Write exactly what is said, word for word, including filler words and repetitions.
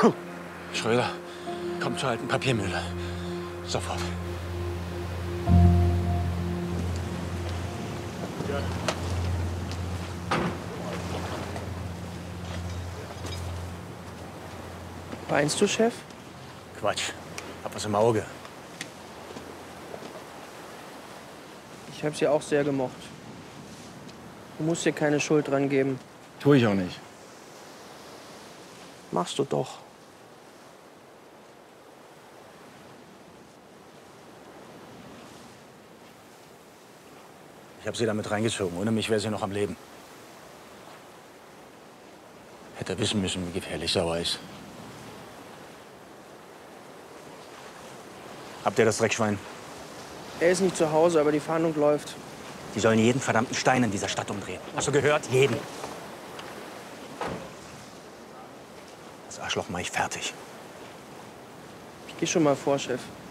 Schröder, komm zur alten Papiermühle. Sofort. Weinst du, Chef? Quatsch. Hab was im Auge. Ich habe sie auch sehr gemocht. Du musst dir keine Schuld dran geben. Tu ich auch nicht. Machst du doch. Ich habe sie damit reingezogen. Ohne mich wäre sie noch am Leben. Hätte wissen müssen, wie gefährlich Sauer ist. Habt ihr das Dreckschwein? Er ist nicht zu Hause, aber die Fahndung läuft. Die sollen jeden verdammten Stein in dieser Stadt umdrehen. Hast du gehört? Jeden. Das Arschloch mach ich fertig. Ich geh schon mal vor, Chef.